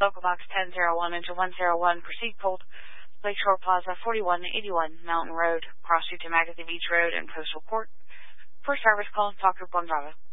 Local Box 1001 into 101, proceed cold. Lakeshore Plaza, 4181 Mountain Road, cross to Magatha Beach Road and Postal Court. For service call, talk group 1 Bravo.